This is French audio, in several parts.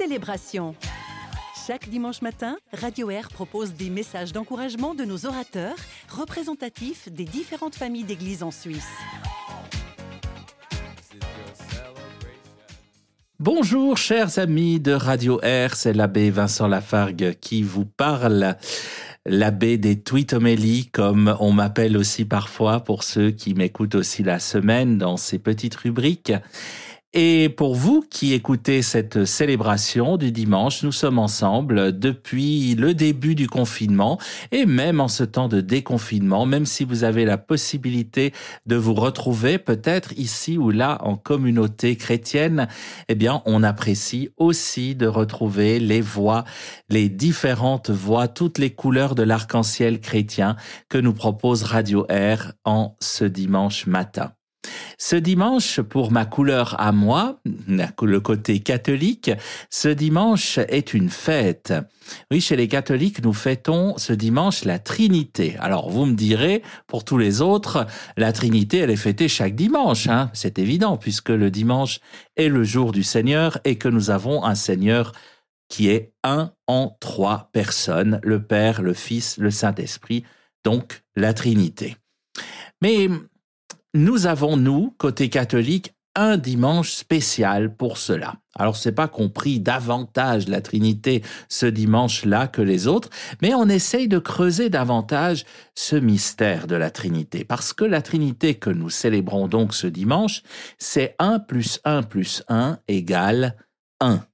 Célébration. Chaque dimanche matin, Radio Air propose des messages d'encouragement de nos orateurs, représentatifs des différentes familles d'églises en Suisse. Bonjour chers amis de Radio Air, c'est l'abbé Vincent Lafargue qui vous parle. L'abbé des Tweetomélies, comme on m'appelle aussi parfois pour ceux qui m'écoutent aussi la semaine dans ces petites rubriques. Et pour vous qui écoutez cette célébration du dimanche, nous sommes ensemble depuis le début du confinement et même en ce temps de déconfinement, même si vous avez la possibilité de vous retrouver peut-être ici ou là en communauté chrétienne, eh bien on apprécie aussi de retrouver les voix, les différentes voix, toutes les couleurs de l'arc-en-ciel chrétien que nous propose Radio Air en ce dimanche matin. Ce dimanche, pour ma couleur à moi, le côté catholique, ce dimanche est une fête. Oui, chez les catholiques, nous fêtons ce dimanche la Trinité. Alors, vous me direz, pour tous les autres, la Trinité, elle est fêtée chaque dimanche, hein. C'est évident, puisque le dimanche est le jour du Seigneur et que nous avons un Seigneur qui est un en trois personnes, le Père, le Fils, le Saint-Esprit, donc la Trinité. Mais nous avons, nous, côté catholique, un dimanche spécial pour cela. Alors, c'est pas qu'on prie davantage la Trinité ce dimanche-là que les autres, mais on essaye de creuser davantage ce mystère de la Trinité. Parce que la Trinité que nous célébrons donc ce dimanche, c'est 1 plus 1 plus 1 égale 1.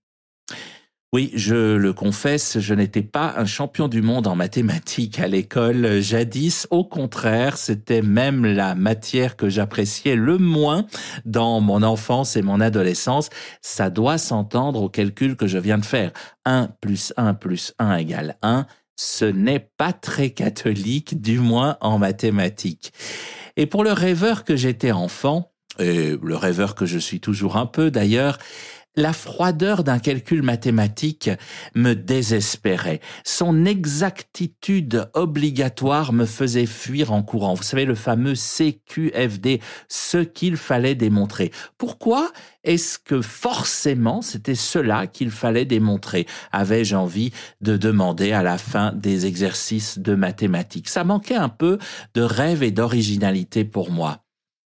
Oui, je le confesse, je n'étais pas un champion du monde en mathématiques à l'école jadis. Au contraire, c'était même la matière que j'appréciais le moins dans mon enfance et mon adolescence. Ça doit s'entendre au calcul que je viens de faire. 1 plus 1 plus 1 égale 1. Ce n'est pas très catholique, du moins en mathématiques. Et pour le rêveur que j'étais enfant, et le rêveur que je suis toujours un peu d'ailleurs, la froideur d'un calcul mathématique me désespérait. Son exactitude obligatoire me faisait fuir en courant. Vous savez, le fameux CQFD, ce qu'il fallait démontrer. Pourquoi est-ce que forcément c'était cela qu'il fallait démontrer? Avais-je envie de demander à la fin des exercices de mathématiques? Ça manquait un peu de rêve et d'originalité pour moi.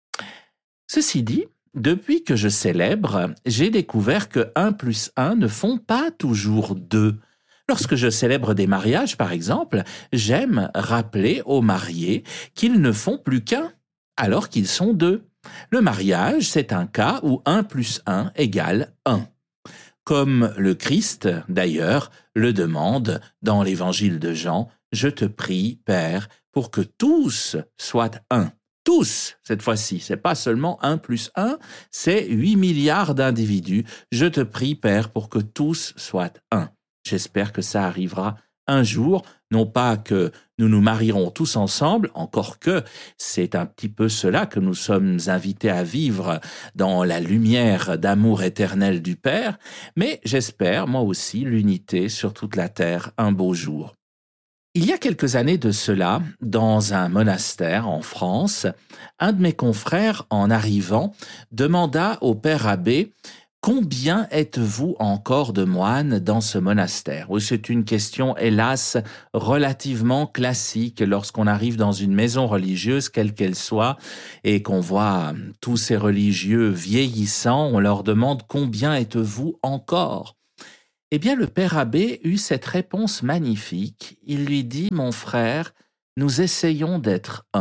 Ceci dit, depuis que je célèbre, j'ai découvert que 1 plus 1 ne font pas toujours 2. Lorsque je célèbre des mariages, par exemple, j'aime rappeler aux mariés qu'ils ne font plus qu'un, alors qu'ils sont 2. Le mariage, c'est un cas où 1 plus 1 égale 1. Comme le Christ, d'ailleurs, le demande dans l'évangile de Jean, « Je te prie, Père, pour que tous soient un ». Tous, cette fois-ci, c'est pas seulement 1 plus 1, c'est 8 milliards d'individus. Je te prie, Père, pour que tous soient un. J'espère que ça arrivera un jour, non pas que nous nous marierons tous ensemble, encore que c'est un petit peu cela que nous sommes invités à vivre dans la lumière d'amour éternel du Père, mais j'espère, moi aussi, l'unité sur toute la terre un beau jour. Il y a quelques années de cela, dans un monastère en France, un de mes confrères, en arrivant, demanda au père abbé « Combien êtes-vous encore de moines dans ce monastère ?» Oui, c'est une question, hélas, relativement classique lorsqu'on arrive dans une maison religieuse, quelle qu'elle soit, et qu'on voit tous ces religieux vieillissants, on leur demande « Combien êtes-vous encore ?» Eh bien, le père abbé eut cette réponse magnifique. Il lui dit, « Mon frère, nous essayons d'être un. »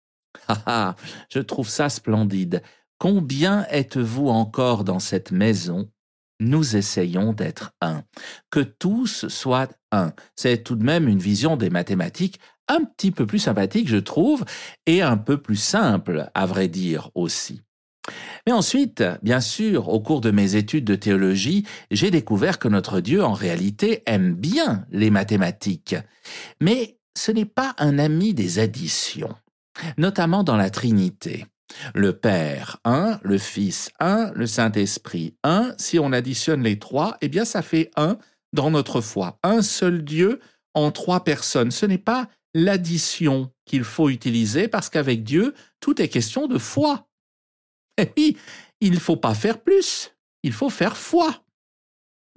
Je trouve ça splendide. Combien êtes-vous encore dans cette maison? Nous essayons d'être un. Que tous soient un. C'est tout de même une vision des mathématiques un petit peu plus sympathique, je trouve, et un peu plus simple, à vrai dire aussi. Mais ensuite, bien sûr, au cours de mes études de théologie, j'ai découvert que notre Dieu, en réalité, aime bien les mathématiques. Mais ce n'est pas un ami des additions, notamment dans la Trinité. Le Père 1, le Fils 1, le Saint-Esprit 1. Si on additionne les trois, eh bien ça fait 1 dans notre foi. Un seul Dieu en 3 personnes. Ce n'est pas l'addition qu'il faut utiliser parce qu'avec Dieu, tout est question de foi. Et oui, il ne faut pas faire plus, il faut faire foi.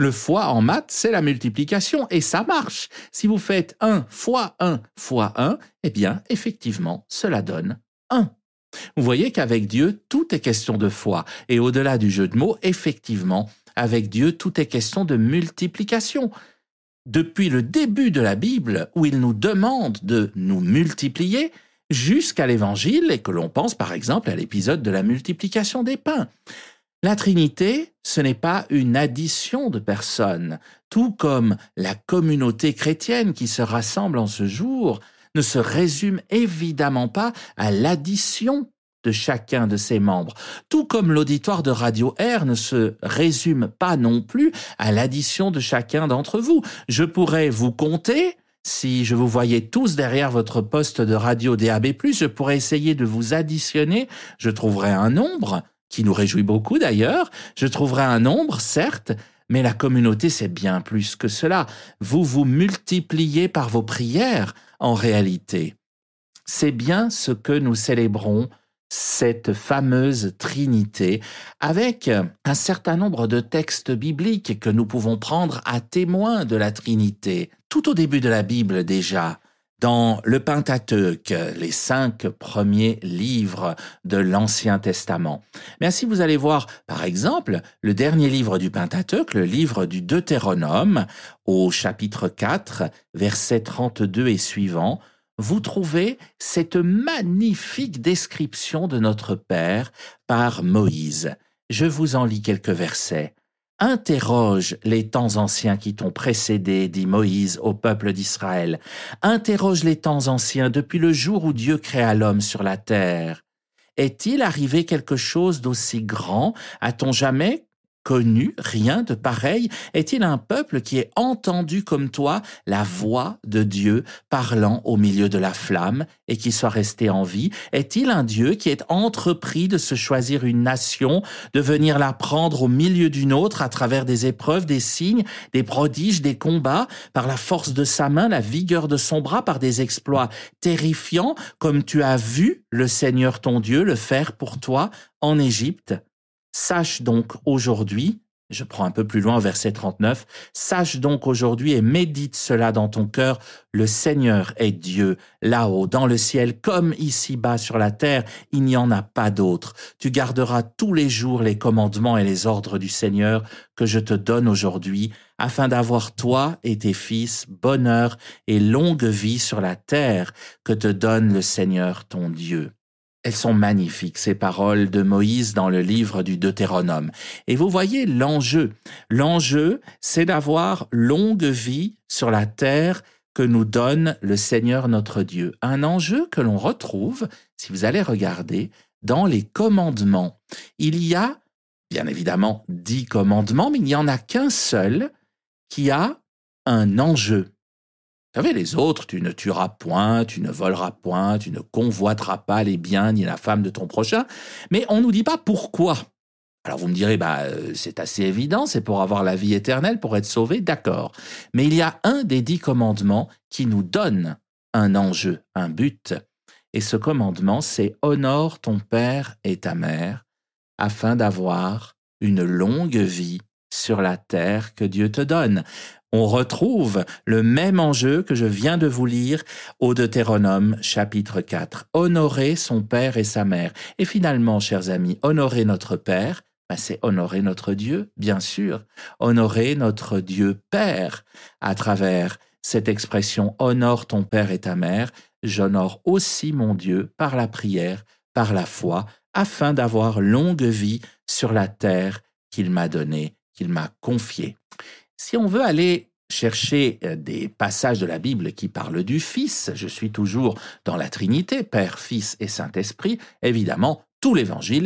Le fois en maths, c'est la multiplication et ça marche. Si vous faites 1 fois 1 fois 1, eh bien, effectivement, cela donne 1. Vous voyez qu'avec Dieu, tout est question de foi. Et au-delà du jeu de mots, effectivement, avec Dieu, tout est question de multiplication. Depuis le début de la Bible, où il nous demande de nous multiplier, jusqu'à l'Évangile, et que l'on pense par exemple à l'épisode de la multiplication des pains. La Trinité, ce n'est pas une addition de personnes, tout comme la communauté chrétienne qui se rassemble en ce jour ne se résume évidemment pas à l'addition de chacun de ses membres, tout comme l'auditoire de Radio Air ne se résume pas non plus à l'addition de chacun d'entre vous. Je pourrais vous compter, si je vous voyais tous derrière votre poste de radio DAB+, je pourrais essayer de vous additionner, je trouverais un nombre, qui nous réjouit beaucoup d'ailleurs, je trouverai un nombre, certes, mais la communauté, c'est bien plus que cela. Vous vous multipliez par vos prières, en réalité. C'est bien ce que nous célébrons, cette fameuse Trinité, avec un certain nombre de textes bibliques que nous pouvons prendre à témoin de la Trinité. Tout au début de la Bible déjà, dans le Pentateuque, les 5 premiers livres de l'Ancien Testament. Mais si vous allez voir, par exemple, le dernier livre du Pentateuque, le livre du Deutéronome, au chapitre 4, versets 32 et suivants, vous trouvez cette magnifique description de notre Père par Moïse. Je vous en lis quelques versets. « Interroge les temps anciens qui t'ont précédé, dit Moïse au peuple d'Israël. Interroge les temps anciens depuis le jour où Dieu créa l'homme sur la terre. Est-il arrivé quelque chose d'aussi grand? A-t-on jamais connu rien de pareil? Est-il un peuple qui ait entendu comme toi la voix de Dieu parlant au milieu de la flamme et qui soit resté en vie? Est-il un Dieu qui ait entrepris de se choisir une nation, de venir la prendre au milieu d'une autre à travers des épreuves, des signes, des prodiges, des combats, par la force de sa main, la vigueur de son bras, par des exploits terrifiants, comme tu as vu le Seigneur ton Dieu le faire pour toi en Égypte? Sache donc aujourd'hui, je prends un peu plus loin au verset 39, sache donc aujourd'hui et médite cela dans ton cœur, le Seigneur est Dieu, là-haut, dans le ciel, comme ici-bas sur la terre, il n'y en a pas d'autre. Tu garderas tous les jours les commandements et les ordres du Seigneur que je te donne aujourd'hui, afin d'avoir toi et tes fils bonheur et longue vie sur la terre que te donne le Seigneur ton Dieu. Elles sont magnifiques, ces paroles de Moïse dans le livre du Deutéronome. Et vous voyez l'enjeu. L'enjeu, c'est d'avoir longue vie sur la terre que nous donne le Seigneur notre Dieu. Un enjeu que l'on retrouve, si vous allez regarder, dans les commandements. Il y a, bien évidemment, 10 commandements, mais il n'y en a qu'un seul qui a un enjeu. Vous savez, les autres, tu ne tueras point, tu ne voleras point, tu ne convoiteras pas les biens ni la femme de ton prochain, mais on ne nous dit pas pourquoi. Alors vous me direz, c'est assez évident, c'est pour avoir la vie éternelle, pour être sauvé, d'accord. Mais il y a un des 10 commandements qui nous donne un enjeu, un but. Et ce commandement, c'est « Honore ton père et ta mère, afin d'avoir une longue vie sur la terre que Dieu te donne. » On retrouve le même enjeu que je viens de vous lire au Deutéronome chapitre 4. Honorer son père et sa mère. Et finalement, chers amis, honorer notre père, c'est honorer notre Dieu, bien sûr. Honorer notre Dieu Père à travers cette expression « honore ton père et ta mère », j'honore aussi mon Dieu par la prière, par la foi, afin d'avoir longue vie sur la terre qu'il m'a donnée, qu'il m'a confiée. Si on veut aller chercher des passages de la Bible qui parlent du Fils, je suis toujours dans la Trinité, Père, Fils et Saint-Esprit, évidemment, tout l'Évangile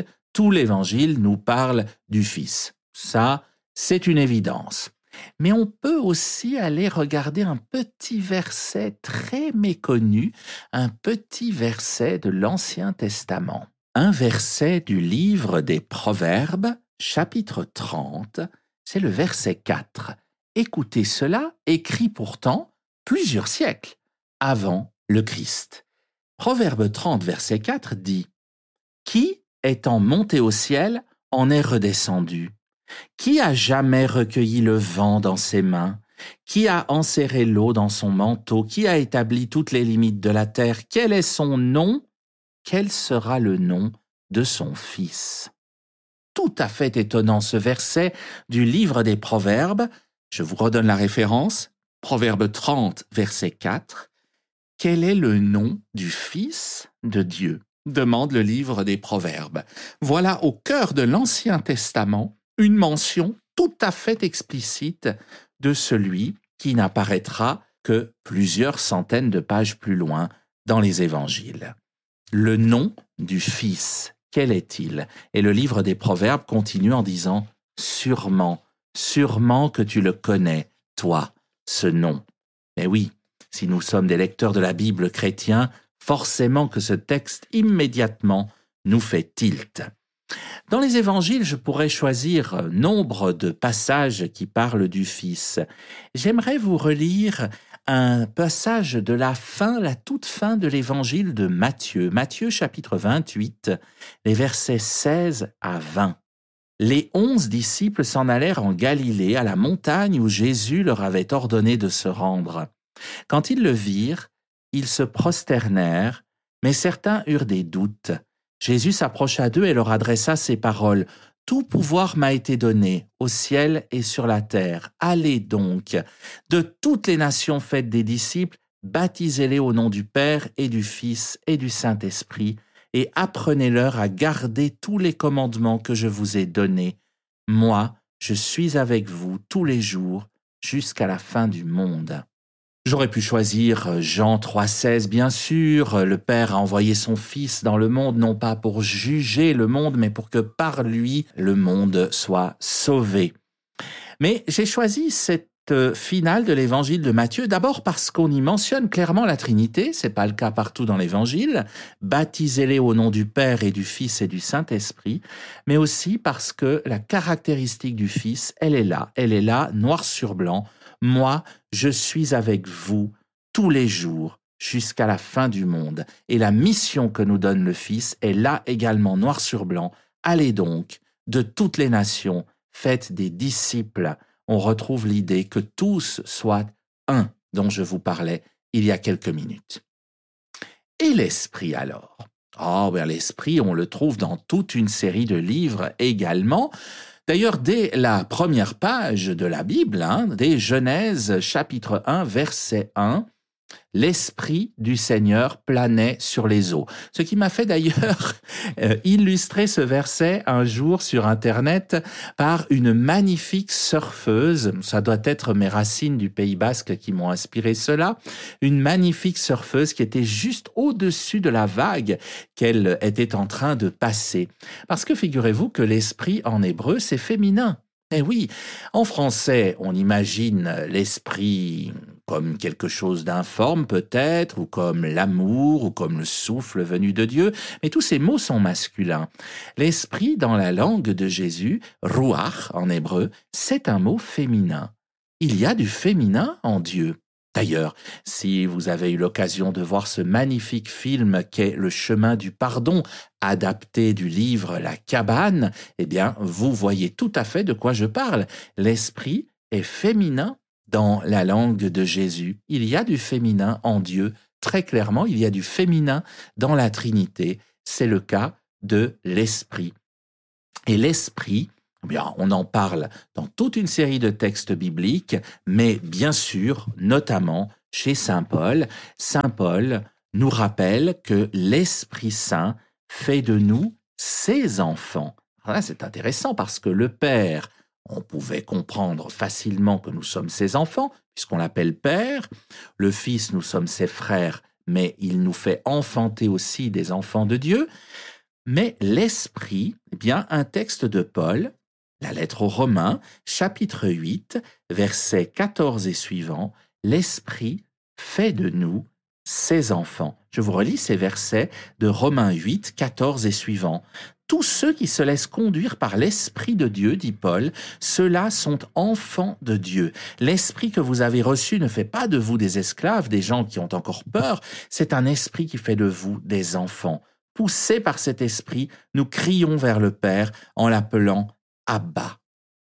nous parle du Fils. Ça, c'est une évidence. Mais on peut aussi aller regarder un petit verset très méconnu, un petit verset de l'Ancien Testament. Un verset du livre des Proverbes, chapitre 30, c'est le verset 4. Écoutez cela, écrit pourtant plusieurs siècles avant le Christ. Proverbe 30, verset 4 dit « Qui, étant monté au ciel, en est redescendu? Qui a jamais recueilli le vent dans ses mains? Qui a enserré l'eau dans son manteau? Qui a établi toutes les limites de la terre? Quel est son nom? Quel sera le nom de son fils? Tout à fait étonnant ce verset du livre des Proverbes. Je vous redonne la référence. Proverbe 30, verset 4. Quel est le nom du Fils de Dieu? Demande le livre des Proverbes. Voilà au cœur de l'Ancien Testament une mention tout à fait explicite de celui qui n'apparaîtra que plusieurs centaines de pages plus loin dans les Évangiles. Le nom du Fils, quel est-il? Et le livre des Proverbes continue en disant « Sûrement, sûrement que tu le connais, toi, ce nom. » Mais oui, si nous sommes des lecteurs de la Bible chrétien, forcément que ce texte immédiatement nous fait tilt. Dans les évangiles, je pourrais choisir nombre de passages qui parlent du Fils. J'aimerais vous relire un passage de la toute fin de l'évangile de Matthieu. Matthieu chapitre 28, les versets 16 à 20. Les 11 disciples s'en allèrent en Galilée, à la montagne où Jésus leur avait ordonné de se rendre. Quand ils le virent, ils se prosternèrent, mais certains eurent des doutes. Jésus s'approcha d'eux et leur adressa ces paroles. « Tout pouvoir m'a été donné, au ciel et sur la terre. Allez donc, de toutes les nations faites des disciples, baptisez-les au nom du Père et du Fils et du Saint-Esprit, et apprenez-leur à garder tous les commandements que je vous ai donnés. Moi, je suis avec vous tous les jours, jusqu'à la fin du monde. » J'aurais pu choisir Jean 3,16, bien sûr. Le Père a envoyé son Fils dans le monde, non pas pour juger le monde, mais pour que par lui, le monde soit sauvé. Mais j'ai choisi cette finale de l'évangile de Matthieu, d'abord parce qu'on y mentionne clairement la Trinité, c'est pas le cas partout dans l'évangile, baptisez-les au nom du Père et du Fils et du Saint-Esprit, mais aussi parce que la caractéristique du Fils, elle est là, noir sur blanc. Moi, je suis avec vous tous les jours jusqu'à la fin du monde. Et la mission que nous donne le Fils est là également noir sur blanc. Allez donc, de toutes les nations, faites des disciples. On retrouve l'idée que tous soient un dont je vous parlais il y a quelques minutes. Et l'Esprit alors? L'Esprit, on le trouve dans toute une série de livres également. D'ailleurs, dès la première page de la Bible, dès Genèse chapitre 1, verset 1, l'Esprit du Seigneur planait sur les eaux. Ce qui m'a fait d'ailleurs illustrer ce verset un jour sur Internet par une magnifique surfeuse. Ça doit être mes racines du Pays Basque qui m'ont inspiré cela. Une magnifique surfeuse qui était juste au-dessus de la vague qu'elle était en train de passer. Parce que figurez-vous que l'esprit en hébreu, c'est féminin. Eh oui, en français, on imagine l'esprit comme quelque chose d'informe peut-être, ou comme l'amour, ou comme le souffle venu de Dieu, mais tous ces mots sont masculins. L'esprit, dans la langue de Jésus, ruach en hébreu, c'est un mot féminin. Il y a du féminin en Dieu. D'ailleurs, si vous avez eu l'occasion de voir ce magnifique film qu'est Le chemin du pardon, adapté du livre La cabane, eh bien, vous voyez tout à fait de quoi je parle. L'esprit est féminin dans la langue de Jésus. Il y a du féminin en Dieu. Très clairement, il y a du féminin dans la Trinité. C'est le cas de l'esprit. Et l'esprit, on en parle dans toute une série de textes bibliques, mais bien sûr, notamment chez Saint Paul. Saint Paul nous rappelle que l'Esprit Saint fait de nous ses enfants. Là, c'est intéressant parce que le Père, on pouvait comprendre facilement que nous sommes ses enfants, puisqu'on l'appelle Père. Le Fils, nous sommes ses frères, mais il nous fait enfanter aussi des enfants de Dieu. Mais l'Esprit, un texte de Paul, la lettre aux Romains, chapitre 8, versets 14 et suivants, l'Esprit fait de nous ses enfants. Je vous relis ces versets de Romains 8, 14 et suivants. Tous ceux qui se laissent conduire par l'Esprit de Dieu, dit Paul, ceux-là sont enfants de Dieu. L'Esprit que vous avez reçu ne fait pas de vous des esclaves, des gens qui ont encore peur, c'est un esprit qui fait de vous des enfants. Poussés par cet esprit, nous crions vers le Père en l'appelant Abba.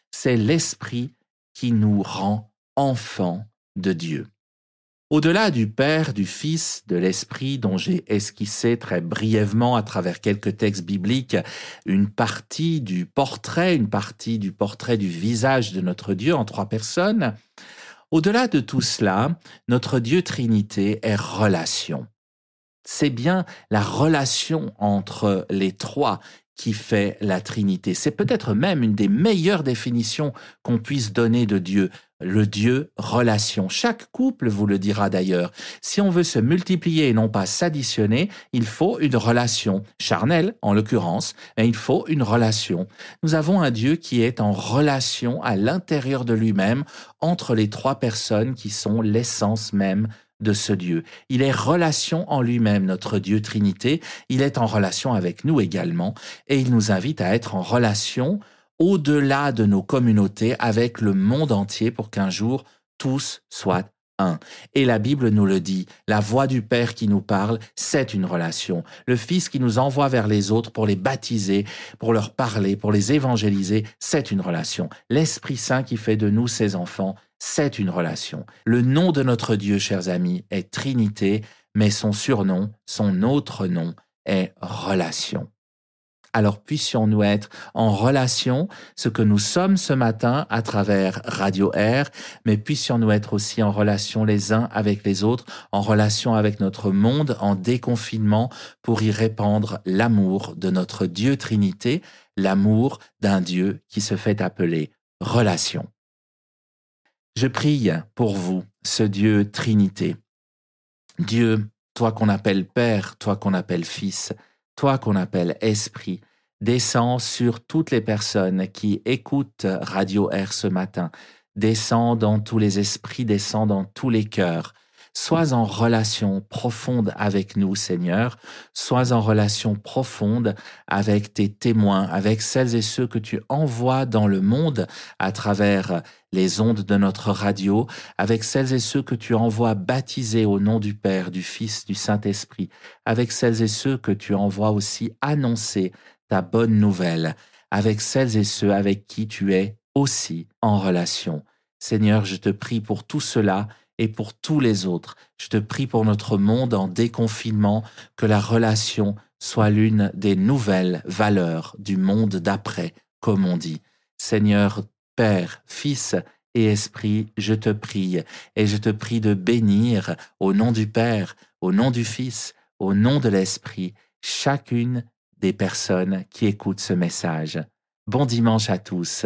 c'est l'Esprit qui nous rend enfants de Dieu. Au-delà du Père, du Fils, de l'Esprit dont j'ai esquissé très brièvement à travers quelques textes bibliques une partie du portrait du visage de notre Dieu en 3 personnes, au-delà de tout cela, notre Dieu Trinité est relation. C'est bien la relation entre les 3 qui fait la Trinité. C'est peut-être même une des meilleures définitions qu'on puisse donner de Dieu, le Dieu relation. Chaque couple vous le dira d'ailleurs. Si on veut se multiplier et non pas s'additionner, il faut une relation, charnelle en l'occurrence, mais il faut une relation. Nous avons un Dieu qui est en relation à l'intérieur de lui-même entre les 3 personnes qui sont l'essence même de ce Dieu. Il est relation en lui-même, notre Dieu Trinité. Il est en relation avec nous également et il nous invite à être en relation au-delà de nos communautés avec le monde entier pour qu'un jour tous soient un. Et la Bible nous le dit, la voix du Père qui nous parle, c'est une relation. Le Fils qui nous envoie vers les autres pour les baptiser, pour leur parler, pour les évangéliser, c'est une relation. L'Esprit Saint qui fait de nous ses enfants, c'est une relation. Le nom de notre Dieu, chers amis, est Trinité, mais son surnom, son autre nom, est relation. Alors puissions-nous être en relation, ce que nous sommes ce matin à travers Radio Air, mais puissions-nous être aussi en relation les uns avec les autres, en relation avec notre monde, en déconfinement, pour y répandre l'amour de notre Dieu Trinité, l'amour d'un Dieu qui se fait appeler relation. Je prie pour vous, ce Dieu Trinité. Dieu, toi qu'on appelle Père, toi qu'on appelle Fils, toi qu'on appelle Esprit, descends sur toutes les personnes qui écoutent Radio Air ce matin. Descends dans tous les esprits, descends dans tous les cœurs. Sois en relation profonde avec nous, Seigneur. Sois en relation profonde avec tes témoins, avec celles et ceux que tu envoies dans le monde à travers les ondes de notre radio, avec celles et ceux que tu envoies baptiser au nom du Père, du Fils, du Saint-Esprit, avec celles et ceux que tu envoies aussi annoncer ta bonne nouvelle, avec celles et ceux avec qui tu es aussi en relation. Seigneur, je te prie pour tout cela et pour tous les autres. Je te prie pour notre monde en déconfinement, que la relation soit l'une des nouvelles valeurs du monde d'après, comme on dit. Seigneur, Père, Fils et Esprit, je te prie, et je te prie de bénir au nom du Père, au nom du Fils, au nom de l'Esprit, chacune des personnes qui écoutent ce message. Bon dimanche à tous.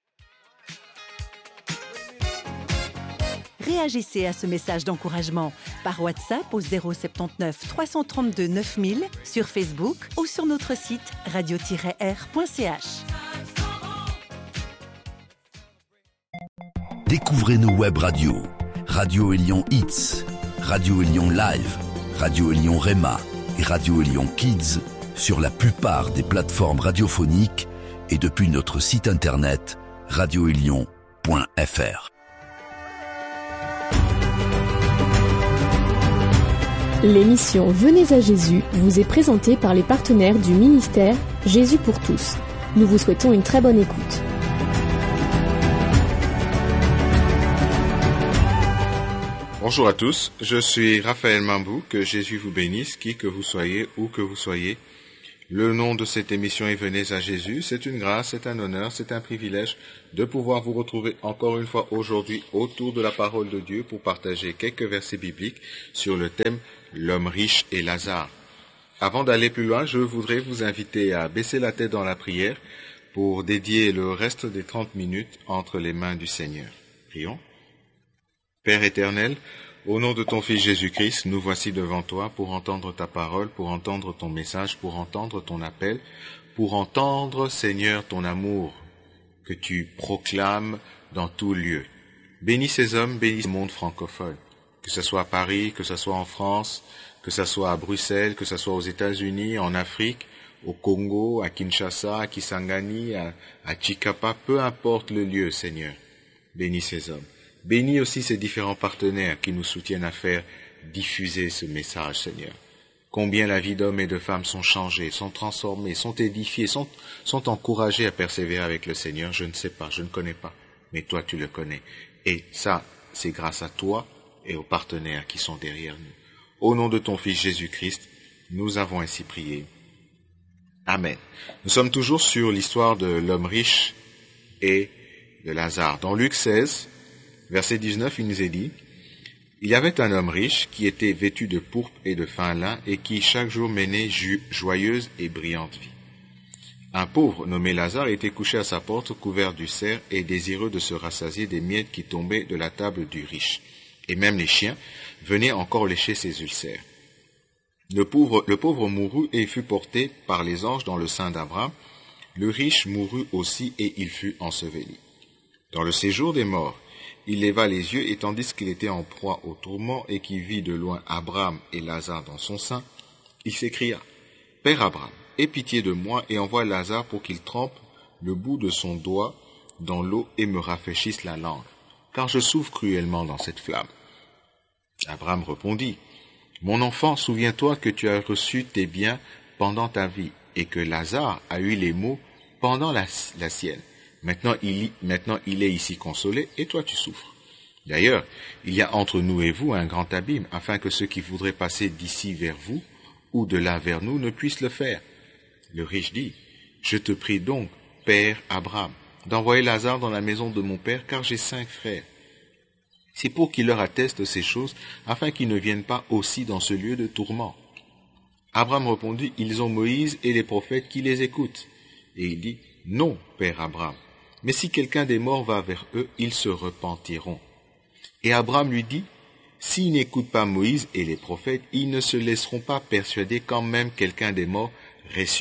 Réagissez à ce message d'encouragement par WhatsApp au 079 332 9000, sur Facebook ou sur notre site radio-r.ch. Découvrez nos web radios. Radio Élion Hits, Radio Élion Live, Radio Élion Rema et Radio Élion Kids sur la plupart des plateformes radiophoniques et depuis notre site internet radioélion.fr. L'émission Venez à Jésus vous est présentée par les partenaires du ministère Jésus pour tous. Nous vous souhaitons une très bonne écoute. Bonjour à tous, je suis Raphaël Mambou, que Jésus vous bénisse, qui que vous soyez, où que vous soyez. Le nom de cette émission est Venez à Jésus. C'est une grâce, c'est un honneur, c'est un privilège de pouvoir vous retrouver encore une fois aujourd'hui autour de la parole de Dieu pour partager quelques versets bibliques sur le thème « L'homme riche et Lazare ». Avant d'aller plus loin, je voudrais vous inviter à baisser la tête dans la prière pour dédier le reste des 30 minutes entre les mains du Seigneur. Prions. Père éternel, au nom de ton Fils Jésus-Christ, nous voici devant toi pour entendre ta parole, pour entendre ton message, pour entendre ton appel, pour entendre, Seigneur, ton amour que tu proclames dans tout lieu. Bénis ces hommes, bénis ce monde francophone, que ce soit à Paris, que ce soit en France, que ce soit à Bruxelles, que ce soit aux États-Unis, en Afrique, au Congo, à Kinshasa, à Kisangani, à Chikapa, peu importe le lieu, Seigneur. Bénis ces hommes. Bénis aussi ces différents partenaires qui nous soutiennent à faire diffuser ce message, Seigneur. combien la vie d'hommes et de femmes sont changées, sont transformées, sont édifiées, sont encouragées à persévérer avec le Seigneur, je ne sais pas, je ne connais pas, mais toi tu le connais. Et ça, c'est grâce à toi et aux partenaires qui sont derrière nous. Au nom de ton Fils Jésus-Christ, nous avons ainsi prié. Amen. Nous sommes toujours sur l'histoire de l'homme riche et de Lazare. Dans Luc 16, verset 19, il nous est dit, « Il y avait un homme riche qui était vêtu de pourpre et de fin lin et qui chaque jour menait joyeuse et brillante vie. Un pauvre nommé Lazare était couché à sa porte couvert d'ulcères et désireux de se rassasier des miettes qui tombaient de la table du riche. Et même les chiens venaient encore lécher ses ulcères. Le pauvre mourut et fut porté par les anges dans le sein d'Abraham. Le riche mourut aussi et il fut enseveli. Dans le séjour des morts, il leva les yeux et tandis qu'il était en proie au tourment et qu'il vit de loin Abraham et Lazare dans son sein, il s'écria, « Père Abraham, aie pitié de moi et envoie Lazare pour qu'il trempe le bout de son doigt dans l'eau et me rafraîchisse la langue, car je souffre cruellement dans cette flamme. » Abraham répondit, « Mon enfant, souviens-toi que tu as reçu tes biens pendant ta vie et que Lazare a eu les maux pendant la sienne. Maintenant il est ici consolé et toi tu souffres. D'ailleurs, il y a entre nous et vous un grand abîme, afin que ceux qui voudraient passer d'ici vers vous ou de là vers nous ne puissent le faire. » Le riche dit, « Je te prie donc, Père Abraham, d'envoyer Lazare dans la maison de mon père, car j'ai 5 frères. C'est pour qu'il leur atteste ces choses, afin qu'ils ne viennent pas aussi dans ce lieu de tourment. » Abraham répondit, « Ils ont Moïse et les prophètes qui les écoutent. » Et il dit, « Non, Père Abraham, mais si quelqu'un des morts va vers eux, ils se repentiront. » Et Abraham lui dit, « S'ils n'écoutent pas Moïse et les prophètes, ils ne se laisseront pas persuader quand même quelqu'un des morts ressusciterait. »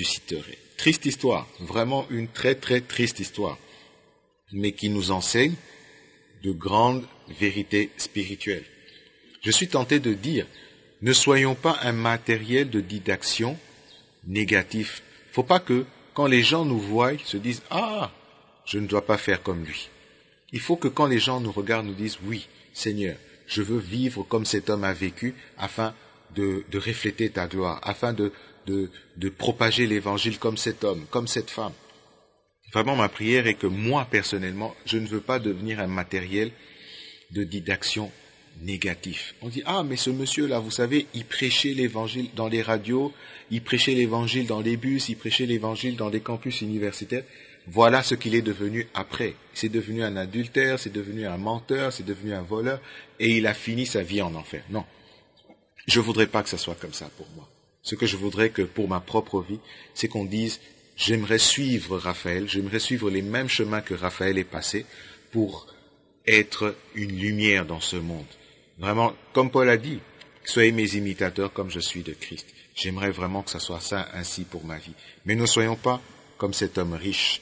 Triste histoire, vraiment une très très triste histoire, mais qui nous enseigne de grandes vérités spirituelles. Je suis tenté de dire, ne soyons pas un matériel de didaction négatif. Faut pas que, quand les gens nous voient, se disent « Ah, je ne dois pas faire comme lui. » Il faut que quand les gens nous regardent, nous disent « Oui, Seigneur, je veux vivre comme cet homme a vécu afin de refléter ta gloire, afin de propager l'évangile comme cet homme, comme cette femme. » Vraiment, ma prière est que moi, personnellement, je ne veux pas devenir un matériel de didaction négatif. On dit, ah, mais ce monsieur-là, vous savez, il prêchait l'évangile dans les radios, il prêchait l'évangile dans les bus, il prêchait l'évangile dans les campus universitaires. Voilà ce qu'il est devenu après. C'est devenu un adultère, c'est devenu un menteur, c'est devenu un voleur, et il a fini sa vie en enfer. Non. Je voudrais pas que ça soit comme ça pour moi. Ce que je voudrais que pour ma propre vie, c'est qu'on dise, j'aimerais suivre Raphaël, j'aimerais suivre les mêmes chemins que Raphaël est passé pour être une lumière dans ce monde. Vraiment, comme Paul a dit, soyez mes imitateurs comme je suis de Christ. J'aimerais vraiment que ça soit ça ainsi pour ma vie. Mais ne soyons pas comme cet homme riche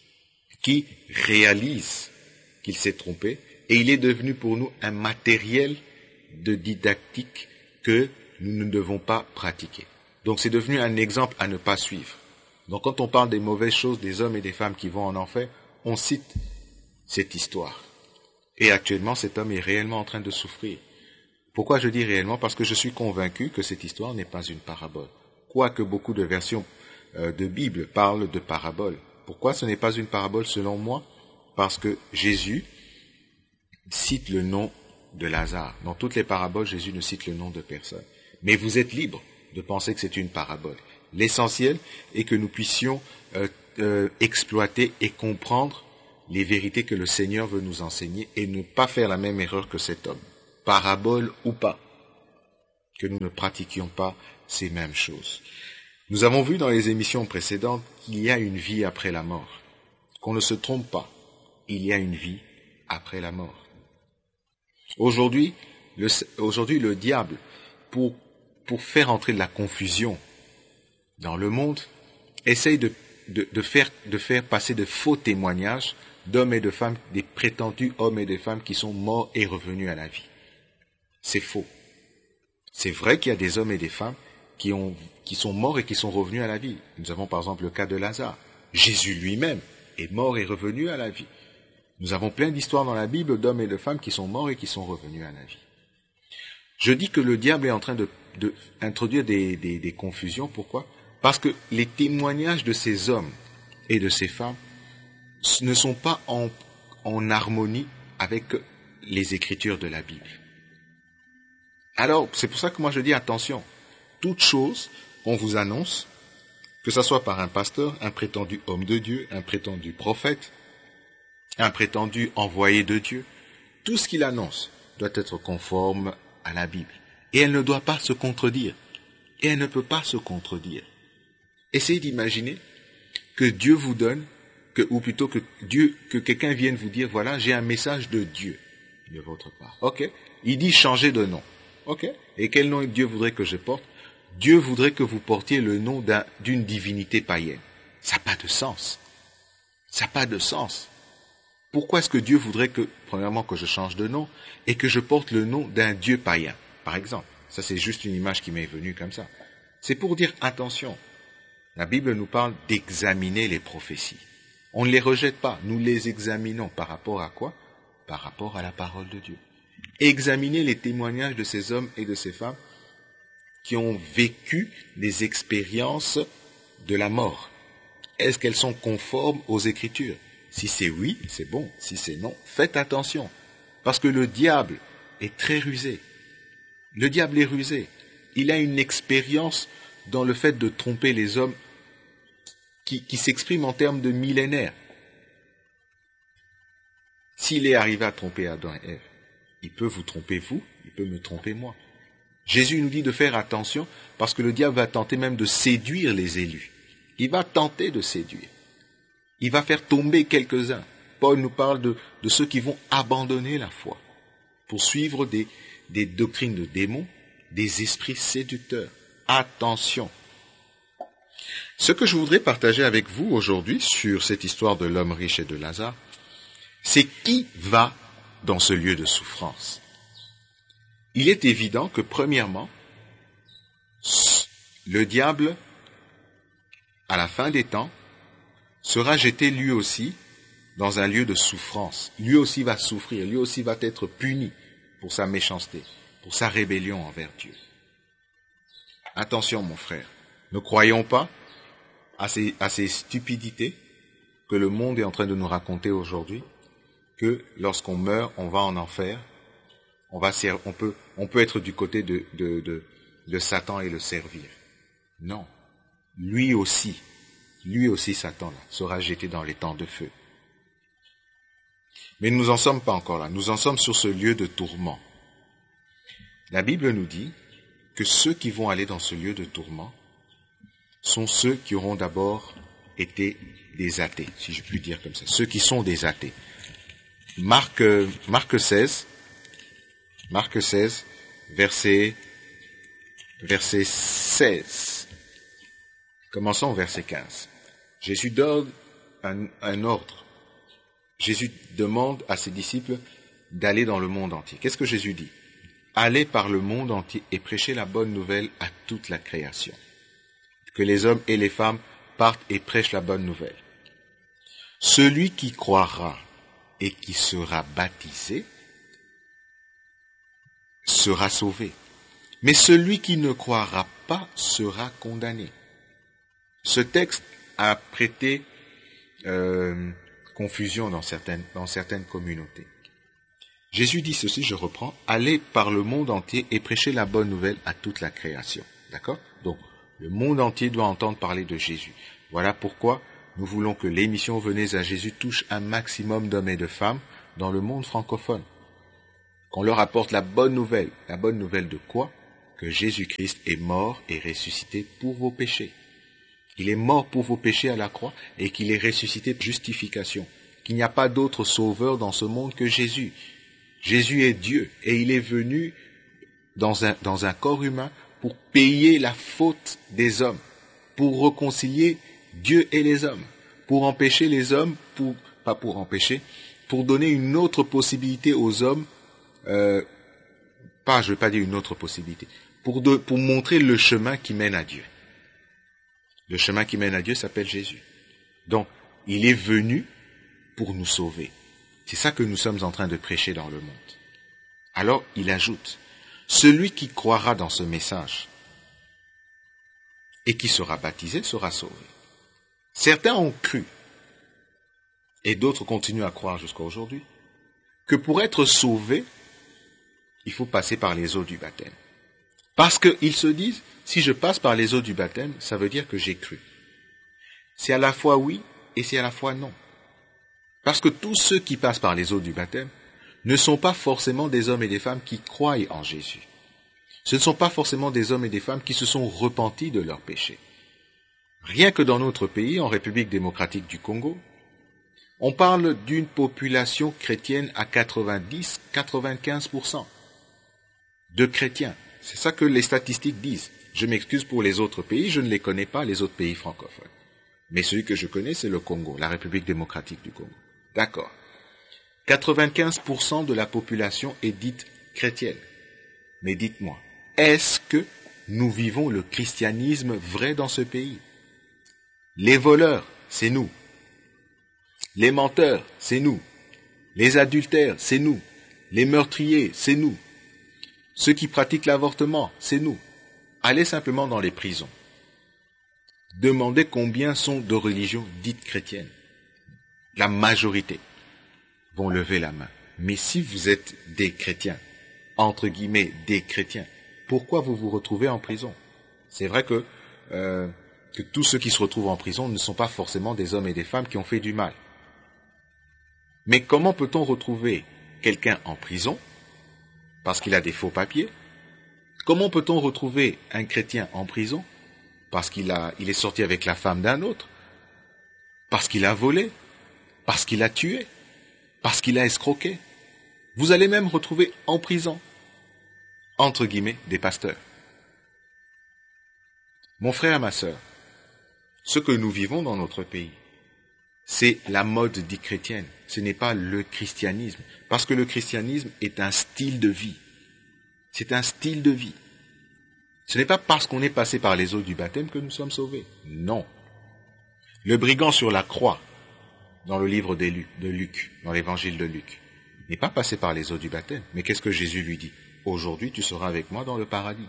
qui réalise qu'il s'est trompé et il est devenu pour nous un matériel de didactique que nous ne devons pas pratiquer. Donc c'est devenu un exemple à ne pas suivre. Donc quand on parle des mauvaises choses des hommes et des femmes qui vont en enfer, on cite cette histoire. Et actuellement, cet homme est réellement en train de souffrir. Pourquoi je dis réellement? Parce que je suis convaincu que cette histoire n'est pas une parabole. Quoique beaucoup de versions de Bible parlent de parabole. Pourquoi ce n'est pas une parabole selon moi? Parce que Jésus cite le nom de Lazare. Dans toutes les paraboles, Jésus ne cite le nom de personne. Mais vous êtes libre de penser que c'est une parabole. L'essentiel est que nous puissions exploiter et comprendre les vérités que le Seigneur veut nous enseigner et ne pas faire la même erreur que cet homme. Parabole ou pas, que nous ne pratiquions pas ces mêmes choses. Nous avons vu dans les émissions précédentes qu'il y a une vie après la mort. Qu'on ne se trompe pas, il y a une vie après la mort. Aujourd'hui, le diable, pour faire entrer de la confusion dans le monde, essaye de faire passer de faux témoignages d'hommes et de femmes, des prétendus hommes et des femmes qui sont morts et revenus à la vie. C'est faux. C'est vrai qu'il y a des hommes et des femmes qui sont morts et qui sont revenus à la vie. Nous avons par exemple le cas de Lazare. Jésus lui-même est mort et revenu à la vie. Nous avons plein d'histoires dans la Bible d'hommes et de femmes qui sont morts et qui sont revenus à la vie. Je dis que le diable est en train de introduire des confusions. Pourquoi? Parce que les témoignages de ces hommes et de ces femmes ne sont pas en harmonie avec les écritures de la Bible. Alors, c'est pour ça que moi je dis attention. Toute chose qu'on vous annonce, que ce soit par un pasteur, un prétendu homme de Dieu, un prétendu prophète, un prétendu envoyé de Dieu, tout ce qu'il annonce doit être conforme à la Bible. Et elle ne doit pas se contredire. Et elle ne peut pas se contredire. Essayez d'imaginer que Dieu vous donne, ou plutôt que quelqu'un vienne vous dire, voilà, j'ai un message de Dieu de votre part. Ok. Il dit changer de nom. Ok. Et quel nom Dieu voudrait que je porte? Dieu voudrait que vous portiez le nom d'une divinité païenne. Ça n'a pas de sens. Ça n'a pas de sens. Pourquoi est-ce que Dieu voudrait premièrement, que je change de nom et que je porte le nom d'un Dieu païen, par exemple? Ça, c'est juste une image qui m'est venue comme ça. C'est pour dire, attention, la Bible nous parle d'examiner les prophéties. On ne les rejette pas, nous les examinons. Par rapport à quoi? Par rapport à la parole de Dieu. Examiner les témoignages de ces hommes et de ces femmes qui ont vécu des expériences de la mort. Est-ce qu'elles sont conformes aux Écritures? Si c'est oui, c'est bon. Si c'est non, faites attention. Parce que le diable est très rusé. Le diable est rusé. Il a une expérience dans le fait de tromper les hommes qui s'exprime en termes de millénaires. S'il est arrivé à tromper Adam et Ève, il peut vous tromper vous, il peut me tromper moi. Jésus nous dit de faire attention parce que le diable va tenter même de séduire les élus. Il va tenter de séduire. Il va faire tomber quelques-uns. Paul nous parle de ceux qui vont abandonner la foi pour suivre des doctrines de démons, des esprits séducteurs. Attention. Ce que je voudrais partager avec vous aujourd'hui sur cette histoire de l'homme riche et de Lazare, c'est qui va dans ce lieu de souffrance. Il est évident que, premièrement, le diable, à la fin des temps, sera jeté lui aussi dans un lieu de souffrance. Lui aussi va souffrir, lui aussi va être puni pour sa méchanceté, pour sa rébellion envers Dieu. Attention, mon frère, ne croyons pas à ces stupidités que le monde est en train de nous raconter aujourd'hui, que lorsqu'on meurt, on va en enfer, on peut être du côté de Satan et le servir. Non. Lui aussi, Satan, là, sera jeté dans les temps de feu. Mais nous n'en sommes pas encore là. Nous en sommes sur ce lieu de tourment. La Bible nous dit que ceux qui vont aller dans ce lieu de tourment sont ceux qui auront d'abord été des athées, si je puis dire comme ça. Ceux qui sont des athées. Marc 16, verset 16. Commençons au verset 15. Jésus donne un ordre. Jésus demande à ses disciples d'aller dans le monde entier. Qu'est-ce que Jésus dit? Allez par le monde entier et prêchez la bonne nouvelle à toute la création. Que les hommes et les femmes partent et prêchent la bonne nouvelle. Celui qui croira et qui sera baptisé sera sauvé. Mais celui qui ne croira pas sera condamné. Ce texte a prêté confusion dans certaines communautés. Jésus dit ceci, je reprends, allez par le monde entier et prêchez la bonne nouvelle à toute la création. D'accord? Donc, le monde entier doit entendre parler de Jésus. Voilà pourquoi nous voulons que l'émission Venez à Jésus touche un maximum d'hommes et de femmes dans le monde francophone. Qu'on leur apporte la bonne nouvelle. La bonne nouvelle de quoi? Que Jésus-Christ est mort et ressuscité pour vos péchés. Il est mort pour vos péchés à la croix et qu'il est ressuscité pour justification. Qu'il n'y a pas d'autre sauveur dans ce monde que Jésus. Jésus est Dieu et il est venu dans un corps humain pour payer la faute des hommes, pour réconcilier Dieu et les hommes, pour empêcher les hommes, pour donner une autre possibilité aux hommes, je ne veux pas dire une autre possibilité, pour montrer le chemin qui mène à Dieu. Le chemin qui mène à Dieu s'appelle Jésus. Donc, il est venu pour nous sauver. C'est ça que nous sommes en train de prêcher dans le monde. Alors, il ajoute, Celui qui croira dans ce message et qui sera baptisé sera sauvé. Certains ont cru, et d'autres continuent à croire jusqu'à aujourd'hui, que pour être sauvé, il faut passer par les eaux du baptême. Parce qu'ils se disent, si je passe par les eaux du baptême, ça veut dire que j'ai cru. C'est à la fois oui et c'est à la fois non. Parce que tous ceux qui passent par les eaux du baptême ne sont pas forcément des hommes et des femmes qui croient en Jésus. Ce ne sont pas forcément des hommes et des femmes qui se sont repentis de leurs péchés. Rien que dans notre pays, en République démocratique du Congo, on parle d'une population chrétienne à 90-95% de chrétiens. C'est ça que les statistiques disent. Je m'excuse pour les autres pays, je ne les connais pas, les autres pays francophones. Mais celui que je connais, c'est le Congo, la République démocratique du Congo. D'accord. 95% de la population est dite chrétienne. Mais dites-moi, est-ce que nous vivons le christianisme vrai dans ce pays? Les voleurs, c'est nous. Les menteurs, c'est nous. Les adultères, c'est nous. Les meurtriers, c'est nous. Ceux qui pratiquent l'avortement, c'est nous. Allez simplement dans les prisons. Demandez combien sont de religions dites chrétiennes. La majorité vont lever la main. Mais si vous êtes des chrétiens, entre guillemets des chrétiens, pourquoi vous vous retrouvez en prison? C'est vrai que tous ceux qui se retrouvent en prison ne sont pas forcément des hommes et des femmes qui ont fait du mal. Mais comment peut-on retrouver quelqu'un en prison parce qu'il a des faux papiers? Comment peut-on retrouver un chrétien en prison parce qu'il est sorti avec la femme d'un autre, parce qu'il a volé, parce qu'il a tué, parce qu'il a escroqué? Vous allez même retrouver en prison, entre guillemets, des pasteurs. Mon frère, ma sœur, ce que nous vivons dans notre pays, c'est la mode dite chrétienne. Ce n'est pas le christianisme. Parce que le christianisme est un style de vie. C'est un style de vie. Ce n'est pas parce qu'on est passé par les eaux du baptême que nous sommes sauvés. Non. Le brigand sur la croix, dans le livre de Luc, dans l'évangile de Luc, n'est pas passé par les eaux du baptême. Mais qu'est-ce que Jésus lui dit? Aujourd'hui, tu seras avec moi dans le paradis.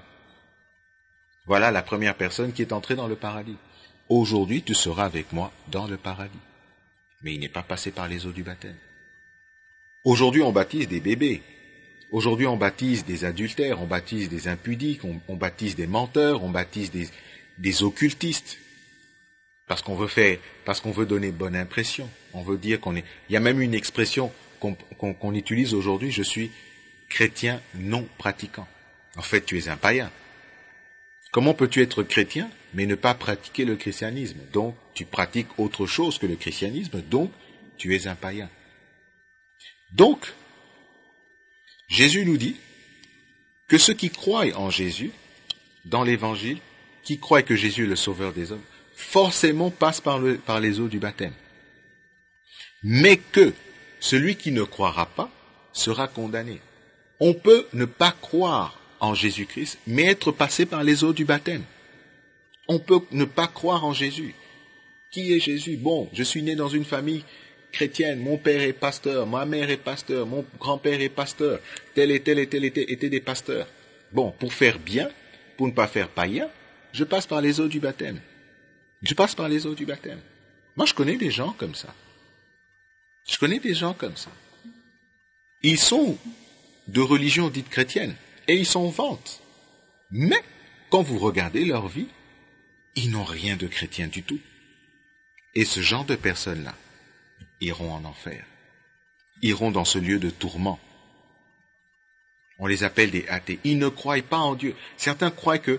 Voilà la première personne qui est entrée dans le paradis. Aujourd'hui, tu seras avec moi dans le paradis. Mais il n'est pas passé par les eaux du baptême. Aujourd'hui, on baptise des bébés. Aujourd'hui, on baptise des adultères, on baptise des impudiques, on baptise des menteurs, on baptise des occultistes. Parce qu'on veut donner bonne impression. On veut dire il y a même une expression qu'on utilise aujourd'hui, je suis chrétien non pratiquant. En fait, tu es un païen. Comment peux-tu être chrétien, mais ne pas pratiquer le christianisme? Donc, tu pratiques autre chose que le christianisme, donc tu es un païen. Donc, Jésus nous dit que ceux qui croient en Jésus, dans l'évangile, qui croient que Jésus est le sauveur des hommes, forcément passent par les eaux du baptême. Mais que celui qui ne croira pas sera condamné. On peut ne pas croire en Jésus-Christ, mais être passé par les eaux du baptême. On peut ne pas croire en Jésus. Qui est Jésus? Bon, je suis né dans une famille chrétienne, mon père est pasteur, ma mère est pasteur, mon grand-père est pasteur, tel et tel et tel étaient des pasteurs. Bon, pour faire bien, pour ne pas faire païen, je passe par les eaux du baptême. Je passe par les eaux du baptême. Moi, je connais des gens comme ça. Je connais des gens comme ça. Ils sont de religion dite chrétienne et ils s'en vantent. Mais, quand vous regardez leur vie, ils n'ont rien de chrétien du tout. Et ce genre de personnes-là iront en enfer. Iront dans ce lieu de tourment. On les appelle des athées. Ils ne croient pas en Dieu. Certains croient que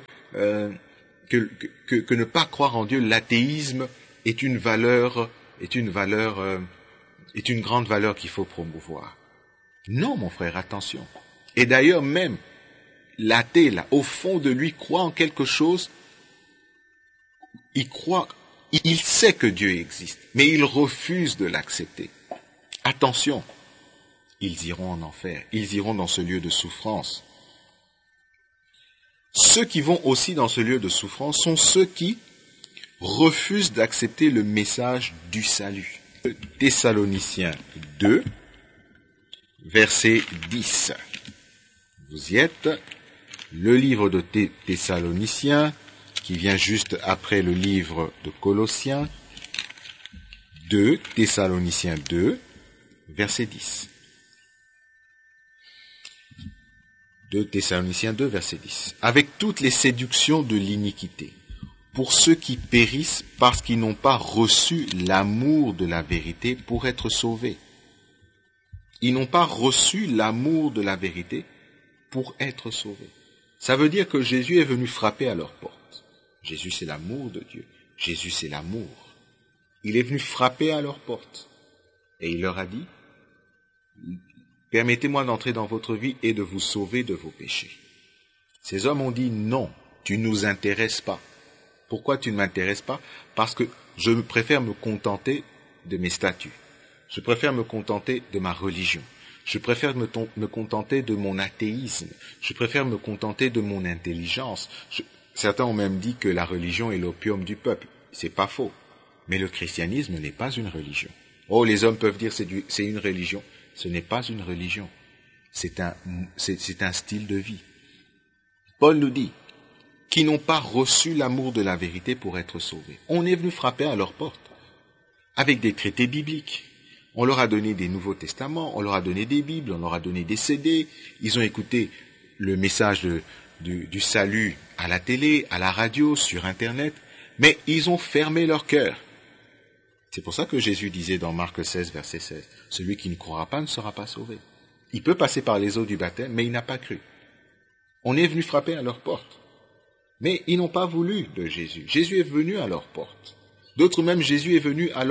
ne pas croire en Dieu, l'athéisme est une grande valeur qu'il faut promouvoir. Non, mon frère, attention. Et d'ailleurs, même l'athée, là, au fond de lui, croit en quelque chose. Il sait que Dieu existe, mais il refuse de l'accepter. Attention, ils iront en enfer, ils iront dans ce lieu de souffrance. Ceux qui vont aussi dans ce lieu de souffrance sont ceux qui refusent d'accepter le message du salut. Thessaloniciens 2, verset 10. Vous y êtes. le livre de Thessaloniciens, qui vient juste après le livre de Colossiens, 2, Thessaloniciens 2, verset 10. 2 Thessaloniciens 2, verset 10. Avec toutes les séductions de l'iniquité, pour ceux qui périssent parce qu'ils n'ont pas reçu l'amour de la vérité pour être sauvés. Ils n'ont pas reçu l'amour de la vérité pour être sauvés. Ça veut dire que Jésus est venu frapper à leur porte. Jésus, c'est l'amour de Dieu. Jésus, c'est l'amour. Il est venu frapper à leur porte. Et il leur a dit, « Permettez-moi d'entrer dans votre vie et de vous sauver de vos péchés. » Ces hommes ont dit, « Non, tu ne nous intéresses pas. » Pourquoi tu ne m'intéresses pas? Parce que je préfère me contenter de mes statuts. Je préfère me contenter de ma religion. Je préfère me contenter de mon athéisme. Je préfère me contenter de mon intelligence. Certains ont même dit que la religion est l'opium du peuple. C'est pas faux. Mais le christianisme n'est pas une religion. Oh, les hommes peuvent dire c'est une religion. Ce n'est pas une religion. C'est un style de vie. Paul nous dit, qui n'ont pas reçu l'amour de la vérité pour être sauvés. On est venu frapper à leur porte avec des traités bibliques. On leur a donné des Nouveaux Testaments, on leur a donné des Bibles, on leur a donné des CD. Ils ont écouté le message du salut à la télé, à la radio, sur Internet, mais ils ont fermé leur cœur. C'est pour ça que Jésus disait dans Marc 16, verset 16, « Celui qui ne croira pas ne sera pas sauvé. » Il peut passer par les eaux du baptême, mais il n'a pas cru. On est venu frapper à leur porte. Mais ils n'ont pas voulu de Jésus. Jésus est venu à leur porte. D'autres même, Jésus est venu à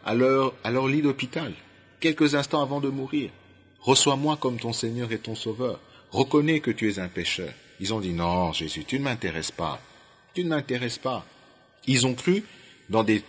leur lit d'hôpital, quelques instants avant de mourir. « Reçois-moi comme ton Seigneur et ton Sauveur. Reconnais que tu es un pécheur. » Ils ont dit « Non, Jésus, tu ne m'intéresses pas. Tu ne m'intéresses pas. » Ils ont cru dans des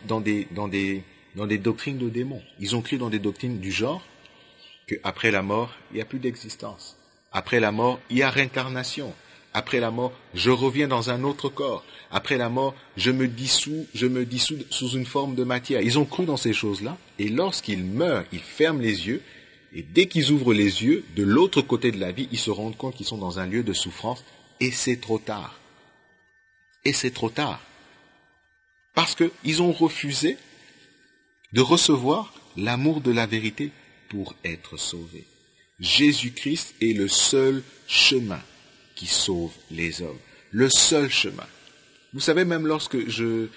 doctrines de démons. Ils ont cru dans des doctrines du genre qu'après la mort, il n'y a plus d'existence. Après la mort, il y a réincarnation. Après la mort, je reviens dans un autre corps. Après la mort, je me dissous sous une forme de matière. Ils ont cru dans ces choses-là, et lorsqu'ils meurent, ils ferment les yeux, et dès qu'ils ouvrent les yeux, de l'autre côté de la vie, ils se rendent compte qu'ils sont dans un lieu de souffrance, et c'est trop tard. Et c'est trop tard. Parce qu'ils ont refusé de recevoir l'amour de la vérité pour être sauvés. Jésus-Christ est le seul chemin qui sauve les hommes. Le seul chemin. Vous savez, même lorsque vous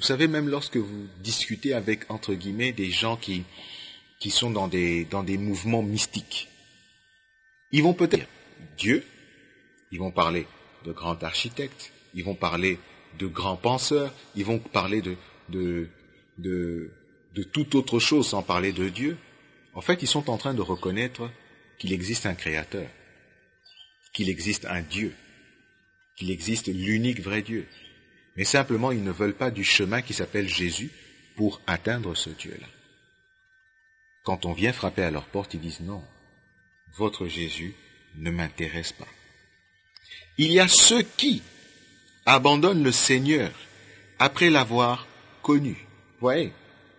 discutez avec, entre guillemets, des gens qui sont dans des mouvements mystiques, ils vont peut-être dire Dieu, ils vont parler de grands architectes, ils vont parler de grands penseurs, ils vont parler de toute autre chose sans parler de Dieu. En fait, ils sont en train de reconnaître qu'il existe un créateur, qu'il existe un Dieu, qu'il existe l'unique vrai Dieu. Mais simplement, ils ne veulent pas du chemin qui s'appelle Jésus pour atteindre ce Dieu-là. Quand on vient frapper à leur porte, ils disent non, votre Jésus ne m'intéresse pas. Il y a ceux qui abandonnent le Seigneur après l'avoir connu. Vous voyez,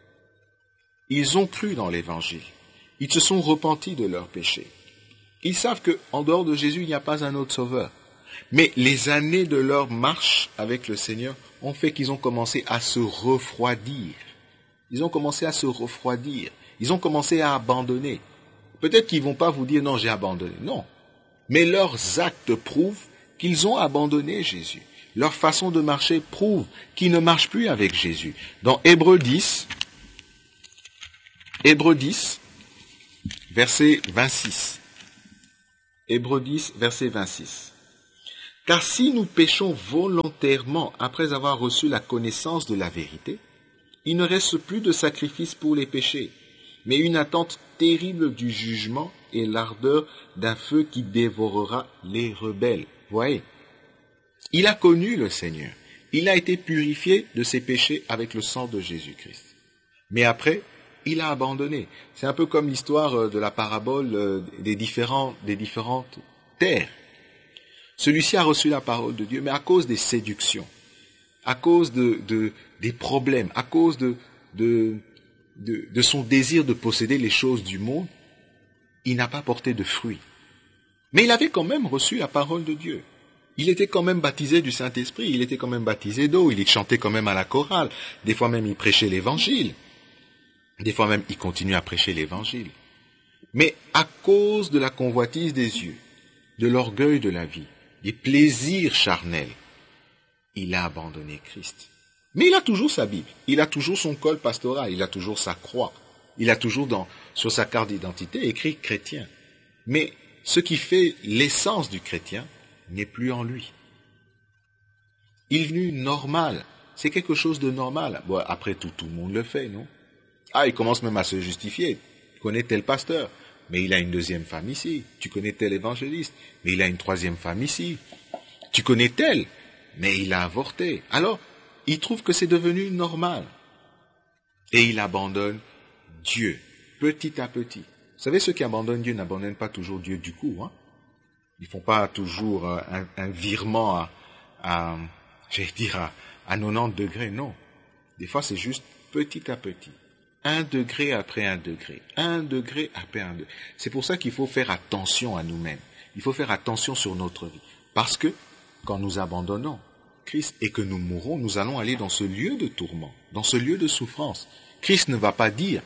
ils ont cru dans l'Évangile. Ils se sont repentis de leurs péchés. Ils savent qu'en dehors de Jésus, il n'y a pas un autre sauveur. Mais les années de leur marche avec le Seigneur ont fait qu'ils ont commencé à se refroidir. Ils ont commencé à se refroidir. Ils ont commencé à abandonner. Peut-être qu'ils ne vont pas vous dire « non, j'ai abandonné ». Non. Mais leurs actes prouvent qu'ils ont abandonné Jésus. Leur façon de marcher prouve qu'ils ne marchent plus avec Jésus. Dans Hébreux 10, verset 26. Hébreux 10, verset 26. « Car si nous péchons volontairement après avoir reçu la connaissance de la vérité, il ne reste plus de sacrifice pour les péchés, mais une attente terrible du jugement et l'ardeur d'un feu qui dévorera les rebelles. » Vous voyez, il a connu le Seigneur. Il a été purifié de ses péchés avec le sang de Jésus-Christ. Mais après, il a abandonné. C'est un peu comme l'histoire de la parabole des différentes terres. Celui-ci a reçu la parole de Dieu, mais à cause des séductions, à cause des problèmes, à cause de son désir de posséder les choses du monde, il n'a pas porté de fruits. Mais il avait quand même reçu la parole de Dieu. Il était quand même baptisé du Saint-Esprit, il était quand même baptisé d'eau, il chantait quand même à la chorale. Des fois même, il prêchait l'évangile. Des fois même, il continue à prêcher l'évangile. Mais à cause de la convoitise des yeux, de l'orgueil de la vie, des plaisirs charnels, il a abandonné Christ. Mais il a toujours sa Bible, il a toujours son col pastoral, il a toujours sa croix, il a toujours sur sa carte d'identité écrit chrétien. Mais ce qui fait l'essence du chrétien n'est plus en lui. Il est venu normal, c'est quelque chose de normal. Bon, après tout le monde le fait, non? Ah, il commence même à se justifier. Tu connais tel pasteur, mais il a une deuxième femme ici. Tu connais tel évangéliste, mais il a une troisième femme ici. Tu connais tel, mais il a avorté. Alors, il trouve que c'est devenu normal. Et il abandonne Dieu, petit à petit. Vous savez, ceux qui abandonnent Dieu n'abandonnent pas toujours Dieu du coup. Hein? Ils font pas toujours un virement à 90 degrés, non. Des fois, c'est juste petit à petit. 1 degré après 1 degré. 1 degré après 1 degré. C'est pour ça qu'il faut faire attention à nous-mêmes. Il faut faire attention sur notre vie. Parce que, quand nous abandonnons Christ et que nous mourrons, nous allons aller dans ce lieu de tourment, dans ce lieu de souffrance. Christ ne va pas dire,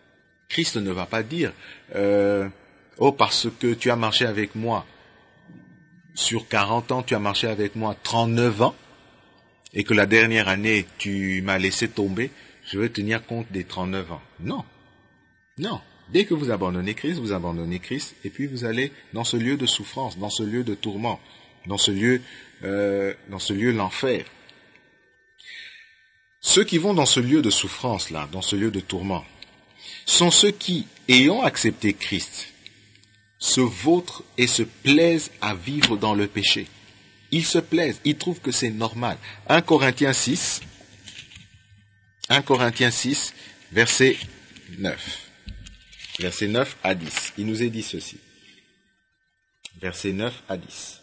oh, parce que tu as marché avec moi sur 40 ans, tu as marché avec moi 39 ans, et que la dernière année, tu m'as laissé tomber, je vais tenir compte des 39 ans. Non. Non. Dès que vous abandonnez Christ, et puis vous allez dans ce lieu de souffrance, dans ce lieu de tourment, dans ce lieu l'enfer. Ceux qui vont dans ce lieu de souffrance là, dans ce lieu de tourment, sont ceux qui, ayant accepté Christ, se vautrent et se plaisent à vivre dans le péché. Ils se plaisent, ils trouvent que c'est normal. 1 Corinthiens 6, verset 9. Verset 9 à 10. Il nous est dit ceci. Verset 9 à 10.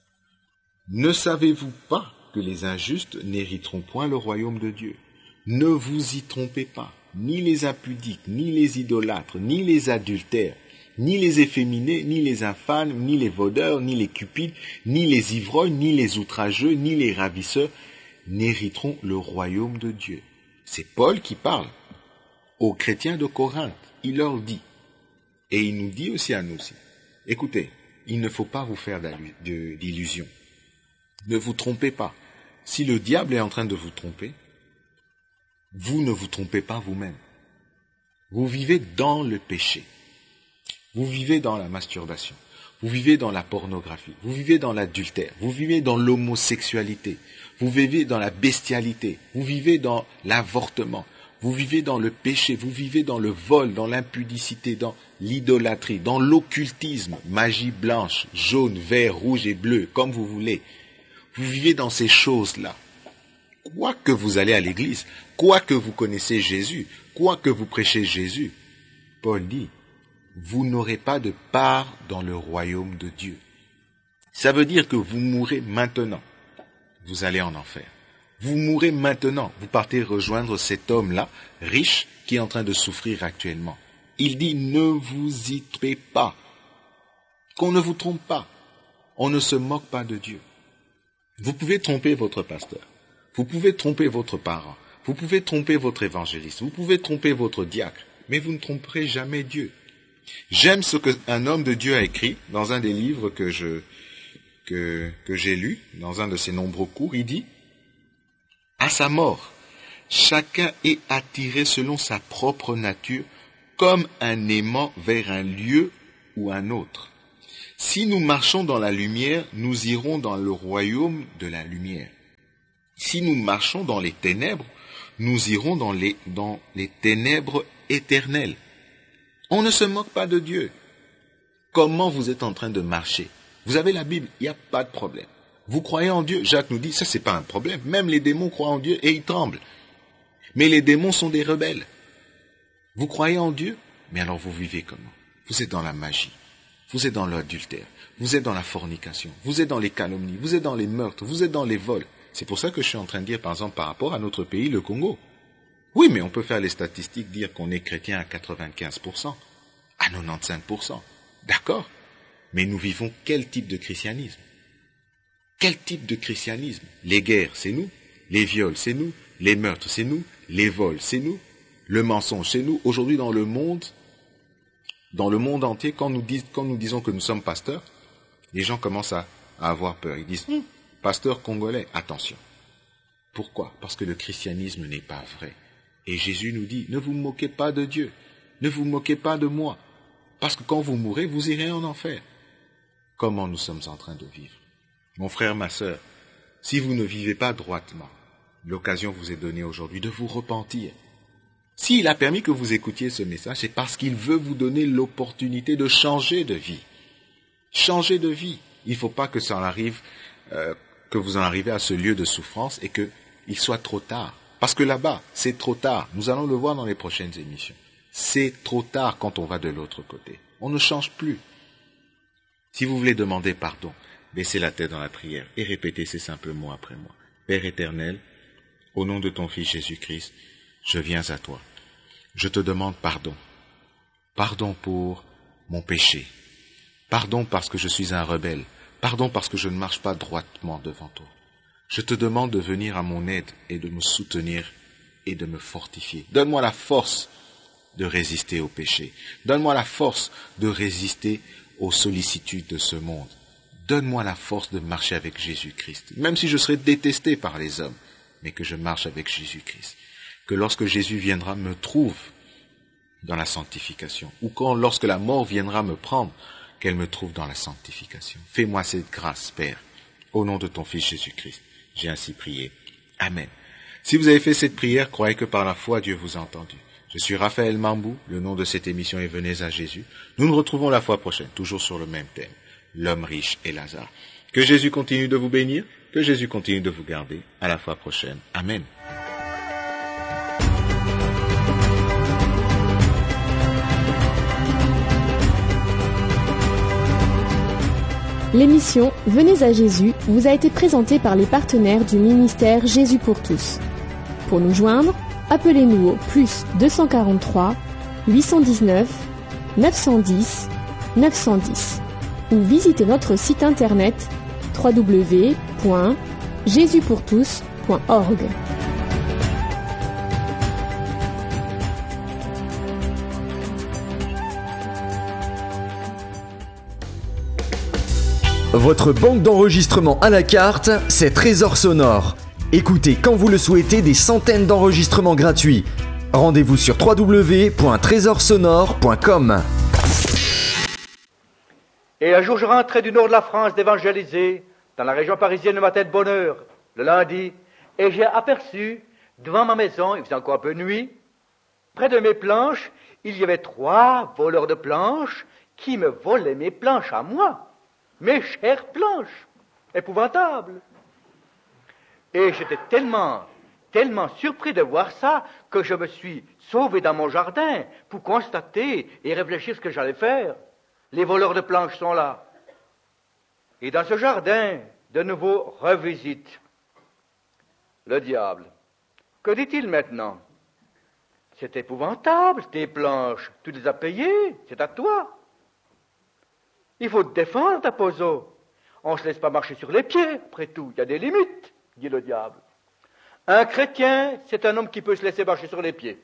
Ne savez-vous pas que les injustes n'hériteront point le royaume de Dieu? Ne vous y trompez pas. Ni les impudiques, ni les idolâtres, ni les adultères, ni les efféminés, ni les infâmes, ni les voleurs, ni les cupides, ni les ivrognes, ni les outrageux, ni les ravisseurs n'hériteront le royaume de Dieu. C'est Paul qui parle aux chrétiens de Corinthe. Il leur dit, et il nous dit aussi à nous aussi, écoutez, il ne faut pas vous faire d'illusions. Ne vous trompez pas. Si le diable est en train de vous tromper, vous ne vous trompez pas vous-même. Vous vivez dans le péché. Vous vivez dans la masturbation. Vous vivez dans la pornographie. Vous vivez dans l'adultère. Vous vivez dans l'homosexualité. Vous vivez dans la bestialité. Vous vivez dans l'avortement. Vous vivez dans le péché. Vous vivez dans le vol, dans l'impudicité, dans l'idolâtrie, dans l'occultisme, magie blanche, jaune, vert, rouge et bleu, comme vous voulez. Vous vivez dans ces choses-là. Quoi que vous allez à l'église, quoi que vous connaissez Jésus, quoi que vous prêchez Jésus, Paul dit, vous n'aurez pas de part dans le royaume de Dieu. Ça veut dire que vous mourrez maintenant, vous allez en enfer. Vous mourrez maintenant, vous partez rejoindre cet homme-là, riche, qui est en train de souffrir actuellement. Il dit, ne vous y trompez pas. Qu'on ne vous trompe pas. On ne se moque pas de Dieu. Vous pouvez tromper votre pasteur. Vous pouvez tromper votre parent, vous pouvez tromper votre évangéliste, vous pouvez tromper votre diacre, mais vous ne tromperez jamais Dieu. J'aime ce qu'un homme de Dieu a écrit dans un des livres que j'ai lu, dans un de ses nombreux cours. Il dit, à sa mort, chacun est attiré selon sa propre nature, comme un aimant vers un lieu ou un autre. Si nous marchons dans la lumière, nous irons dans le royaume de la lumière. Si nous marchons dans les ténèbres, nous irons dans les ténèbres éternelles. On ne se moque pas de Dieu. Comment vous êtes en train de marcher? Vous avez la Bible, il n'y a pas de problème. Vous croyez en Dieu? Jacques nous dit, ça c'est pas un problème. Même les démons croient en Dieu et ils tremblent. Mais les démons sont des rebelles. Vous croyez en Dieu? Mais alors vous vivez comment? Vous êtes dans la magie. Vous êtes dans l'adultère. Vous êtes dans la fornication. Vous êtes dans les calomnies. Vous êtes dans les meurtres. Vous êtes dans les vols. C'est pour ça que je suis en train de dire, par exemple, par rapport à notre pays, le Congo. Oui, mais on peut faire les statistiques, dire qu'on est chrétien à 95%, à 95%. D'accord? Mais nous vivons quel type de christianisme? Quel type de christianisme? Les guerres, c'est nous. Les viols, c'est nous. Les meurtres, c'est nous. Les vols, c'est nous. Le mensonge, c'est nous. Aujourd'hui, dans le monde entier, quand nous disons que nous sommes pasteurs, les gens commencent à avoir peur. Ils disent, pasteur congolais, attention. Pourquoi? Parce que le christianisme n'est pas vrai. Et Jésus nous dit, ne vous moquez pas de Dieu. Ne vous moquez pas de moi. Parce que quand vous mourrez, vous irez en enfer. Comment nous sommes en train de vivre? Mon frère, ma sœur, si vous ne vivez pas droitement, l'occasion vous est donnée aujourd'hui de vous repentir. S'il a permis que vous écoutiez ce message, c'est parce qu'il veut vous donner l'opportunité de changer de vie. Changer de vie. Il ne faut pas que ça en arrive, que vous en arrivez à ce lieu de souffrance et qu'il soit trop tard. Parce que là-bas, c'est trop tard. Nous allons le voir dans les prochaines émissions. C'est trop tard quand on va de l'autre côté. On ne change plus. Si vous voulez demander pardon, baissez la tête dans la prière et répétez ces simples mots après moi. Père éternel, au nom de ton Fils Jésus-Christ, je viens à toi. Je te demande pardon. Pardon pour mon péché. Pardon parce que je suis un rebelle. Pardon parce que je ne marche pas droitement devant toi. Je te demande de venir à mon aide et de me soutenir et de me fortifier. Donne-moi la force de résister au péché. Donne-moi la force de résister aux sollicitudes de ce monde. Donne-moi la force de marcher avec Jésus-Christ, même si je serai détesté par les hommes, mais que je marche avec Jésus-Christ. Que lorsque Jésus viendra me trouve dans la sanctification, ou lorsque la mort viendra me prendre, qu'elle me trouve dans la sanctification. Fais-moi cette grâce, Père, au nom de ton Fils Jésus-Christ. J'ai ainsi prié. Amen. Si vous avez fait cette prière, croyez que par la foi, Dieu vous a entendu. Je suis Raphaël Mambou, le nom de cette émission est Venez à Jésus. Nous nous retrouvons la fois prochaine, toujours sur le même thème, l'homme riche et Lazare. Que Jésus continue de vous bénir, que Jésus continue de vous garder. À la fois prochaine. Amen. L'émission Venez à Jésus vous a été présentée par les partenaires du ministère Jésus pour tous. Pour nous joindre, appelez-nous au plus 243 819 910 910 ou visitez notre site internet www.jesuspourtous.org. Votre banque d'enregistrement à la carte, c'est Trésor Sonore. Écoutez quand vous le souhaitez des centaines d'enregistrements gratuits. Rendez-vous sur www.trésorsonore.com. Et un jour, je rentrais du nord de la France d'évangéliser, dans la région parisienne le matin de bonne heure, le lundi, et j'ai aperçu, devant ma maison, il faisait encore un peu nuit, près de mes planches, il y avait 3 voleurs de planches qui me volaient mes planches à moi. Mes chères planches, épouvantables. Et j'étais tellement surpris de voir ça que je me suis sauvé dans mon jardin pour constater et réfléchir ce que j'allais faire. Les voleurs de planches sont là. Et dans ce jardin, de nouveau, revisite le diable. Que dit-il maintenant? C'est épouvantable, tes planches. Tu les as payées, c'est à toi. Il faut te défendre, ta pozo. On ne se laisse pas marcher sur les pieds, après tout. Il y a des limites, dit le diable. Un chrétien, c'est un homme qui peut se laisser marcher sur les pieds.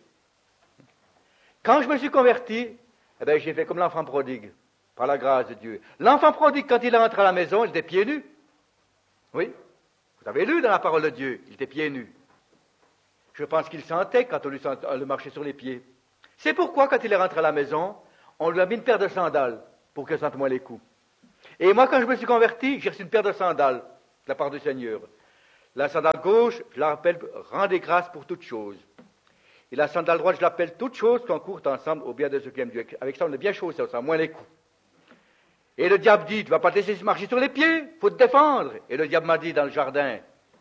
Quand je me suis converti, j'ai fait comme l'enfant prodigue, par la grâce de Dieu. L'enfant prodigue, quand il rentre à la maison, il était pieds nus. Oui, vous avez lu dans la parole de Dieu, il était pieds nus. Je pense qu'il sentait quand on lui le marchait sur les pieds. C'est pourquoi, quand il est rentré à la maison, on lui a mis une paire de sandales, pour qu'elle sente moins les coups. Et moi, quand je me suis converti, j'ai reçu une paire de sandales de la part du Seigneur. La sandale gauche, je la rappelle, rendez grâce pour toutes choses. Et la sandale droite, je l'appelle toutes choses qu'on court ensemble au bien de ceux qui aiment Dieu. Avec ça, on est bien chaussé, on sent moins les coups. Et le diable dit, tu vas pas te laisser marcher sur les pieds, faut te défendre. Et le diable m'a dit dans le jardin,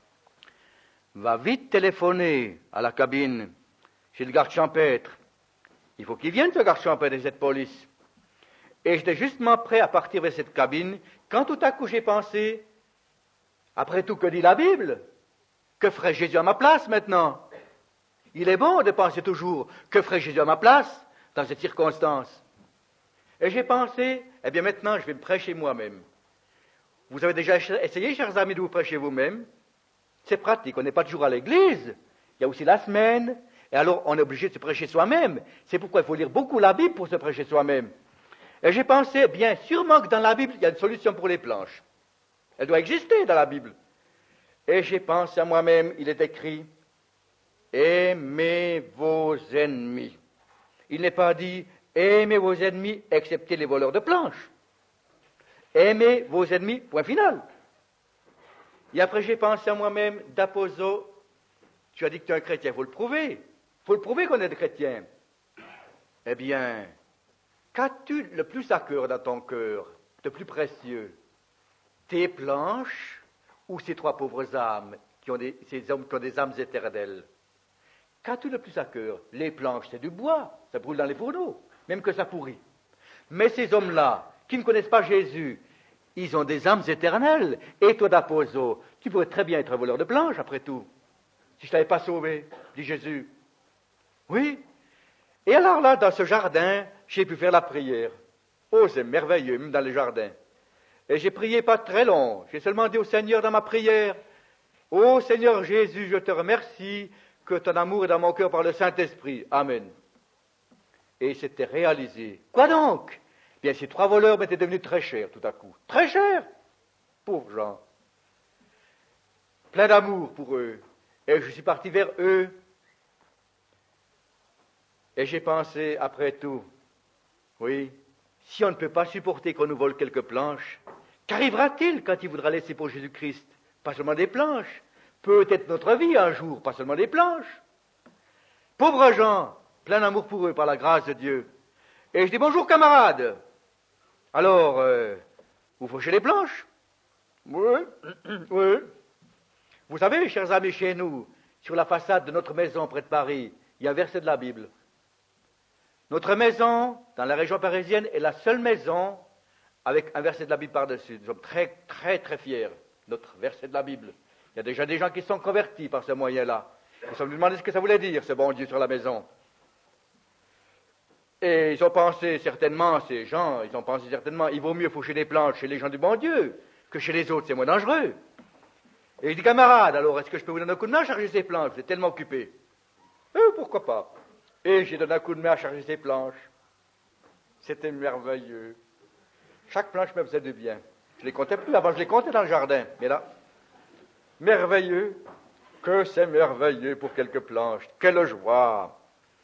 va vite téléphoner à la cabine, chez le garde champêtre. Il faut qu'il vienne, ce garde champêtre et cette police. Et j'étais justement prêt à partir vers cette cabine, quand tout à coup j'ai pensé, après tout, que dit la Bible? Que ferait Jésus à ma place maintenant? Il est bon de penser toujours, que ferait Jésus à ma place dans cette circonstance? Et j'ai pensé, maintenant je vais me prêcher moi-même. Vous avez déjà essayé, chers amis, de vous prêcher vous-même? C'est pratique, on n'est pas toujours à l'église. Il y a aussi la semaine, et alors on est obligé de se prêcher soi-même. C'est pourquoi il faut lire beaucoup la Bible pour se prêcher soi-même. Et j'ai pensé, bien sûrement que dans la Bible, il y a une solution pour les planches. Elle doit exister dans la Bible. Et j'ai pensé à moi-même, il est écrit, aimez vos ennemis. Il n'est pas dit, aimez vos ennemis, excepté les voleurs de planches. Aimez vos ennemis, point final. Et après, j'ai pensé à moi-même, d'Aposo, tu as dit que tu es un chrétien, il faut le prouver. Il faut le prouver qu'on est des chrétiens. Eh bien, qu'as-tu le plus à cœur dans ton cœur, de plus précieux? Tes planches ou ces trois pauvres âmes, ces hommes qui ont des âmes éternelles? Qu'as-tu le plus à cœur? Les planches, c'est du bois, ça brûle dans les fourneaux, même que ça pourrit. Mais ces hommes-là, qui ne connaissent pas Jésus, ils ont des âmes éternelles. Et toi, d'Aposo, tu pourrais très bien être un voleur de planches, après tout, si je ne t'avais pas sauvé, dit Jésus. Oui. Et alors là, dans ce jardin, j'ai pu faire la prière. Oh, c'est merveilleux, même dans les jardins. Et j'ai prié pas très long. J'ai seulement dit au Seigneur dans ma prière, ô Seigneur Jésus, je te remercie que ton amour est dans mon cœur par le Saint-Esprit. Amen. Et c'était réalisé. Quoi donc? Bien, ces trois voleurs m'étaient devenus très chers tout à coup. Très chers. Pauvres gens. Plein d'amour pour eux. Et je suis parti vers eux. Et j'ai pensé, après tout, oui, si on ne peut pas supporter qu'on nous vole quelques planches, qu'arrivera-t-il quand il voudra laisser pour Jésus-Christ? Pas seulement des planches, peut-être notre vie un jour, pas seulement des planches. Pauvres gens, plein d'amour pour eux par la grâce de Dieu. Et je dis, bonjour camarades. Alors, vous fauchez les planches? Oui, oui. Vous savez, chers amis, chez nous, sur la façade de notre maison près de Paris, il y a un verset de la Bible. Notre maison, dans la région parisienne, est la seule maison avec un verset de la Bible par-dessus. Nous sommes très, très, très fiers de notre verset de la Bible. Il y a déjà des gens qui se sont convertis par ce moyen-là. Ils se sont demandé ce que ça voulait dire, ce bon Dieu sur la maison. Et ils ont pensé certainement, ces gens, il vaut mieux faucher des planches chez les gens du bon Dieu que chez les autres, c'est moins dangereux. Et je dis, camarade, alors est-ce que je peux vous donner un coup de main à charger ces planches? Vous êtes tellement occupé. Pourquoi pas? Et j'ai donné un coup de main à charger ces planches. C'était merveilleux. Chaque planche me faisait du bien. Je les comptais plus, avant je les comptais dans le jardin. Mais là, merveilleux, que c'est merveilleux pour quelques planches. Quelle joie!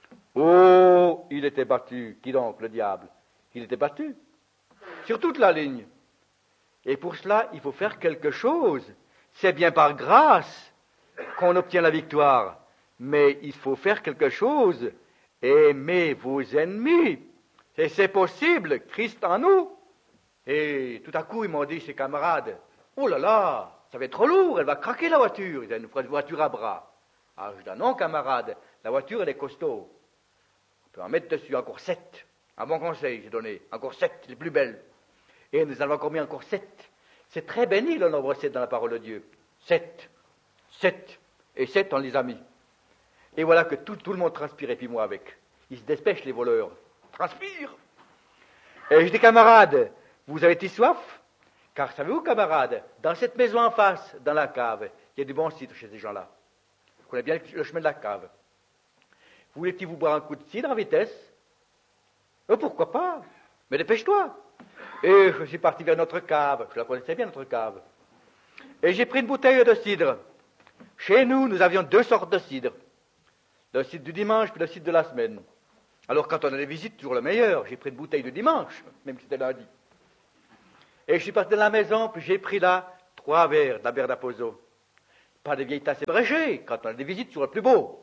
Oh, il était battu. Qui donc, le diable? Il était battu. Sur toute la ligne. Et pour cela, il faut faire quelque chose. C'est bien par grâce qu'on obtient la victoire. Mais il faut faire quelque chose. Aimez vos ennemis. Et c'est possible, Christ en nous. Et tout à coup, ils m'ont dit, ses camarades, oh là là, ça va être trop lourd, elle va craquer la voiture. Ils avaient une voiture à bras. Ah, je dis, non, camarade, la voiture, elle est costaud. On peut en mettre dessus encore 7. Un bon conseil, j'ai donné. Encore 7, les plus belles. Et nous allons encore mis encore 7. C'est très béni le nombre 7 dans la parole de Dieu. 7. 7. Et 7, on les a mis. Et voilà que tout le monde transpire, et puis moi avec. Ils se dépêchent, les voleurs. Transpire. Et je dis, camarades, vous avez-ils soif? Car savez-vous, camarades, dans cette maison en face, dans la cave, il y a du bon cidre chez ces gens-là. Vous connaissez bien le chemin de la cave. Voulez-vous vous boire un coup de cidre en vitesse? Pourquoi pas? Mais dépêche-toi. Et je suis parti vers notre cave. Je la connaissais bien, notre cave. Et j'ai pris une bouteille de cidre. Chez nous, nous avions 2 sortes de cidre. Le cidre du dimanche, puis le cidre de la semaine. Alors, quand on a des visites, toujours le meilleur. J'ai pris une bouteille de dimanche, même si c'était lundi. Et je suis parti de la maison, puis j'ai pris là 3 verres d'Albert d'Aposo. Pas de vieilles tasses ébrégées, quand on a des visites, toujours le plus beau.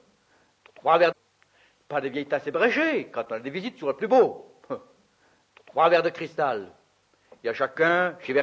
3 verres. Pas de vieilles tasses ébrégées, quand on a des visites, toujours le plus beau. 3 verres de cristal. Et à chacun, j'ai versé